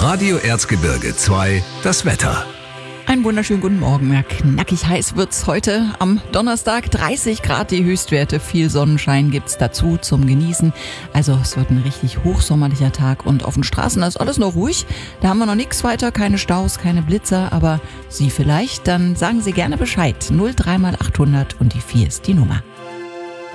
Radio Erzgebirge 2, das Wetter. Einen wunderschönen guten Morgen. Ja, knackig heiß wird's heute am Donnerstag. 30 Grad die Höchstwerte. Viel Sonnenschein gibt's dazu zum Genießen. Also es wird ein richtig hochsommerlicher Tag und auf den Straßen ist alles noch ruhig. Da haben wir noch nichts weiter, keine Staus, keine Blitzer. Aber Sie vielleicht, dann sagen Sie gerne Bescheid. 03 mal 800 und die 4 ist die Nummer.